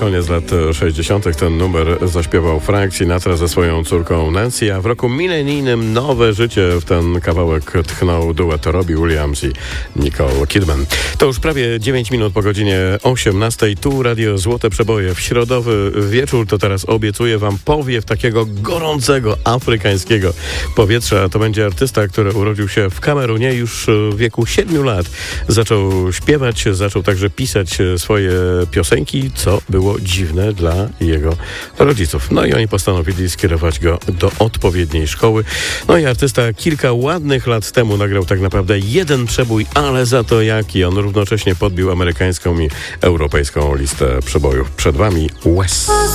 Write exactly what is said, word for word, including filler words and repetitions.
koniec lat sześćdziesiątych ten numer zaśpiewał Frank Sinatra ze swoją córką Nancy, a w roku milenijnym nowe życie w ten kawałek tchnął duet Robbie Williams i Nicole Kidman. To już prawie dziewięć minut po godzinie osiemnastej. Tu Radio Złote Przeboje. W środowy wieczór to teraz obiecuję wam powiew takiego gorącego, afrykańskiego powietrza. To będzie artysta, który urodził się w Kamerunie już w wieku siedmiu lat. Zaczął śpiewać, zaczął także pisać swoje piosenki, co było dziwne dla jego rodziców. No i oni postanowili skierować go do odpowiedniej szkoły. No i artysta kilka ładnych lat temu nagrał tak naprawdę jeden przebój, ale za to jaki. On równocześnie podbił amerykańską i europejską listę przebojów. Przed wami Wes.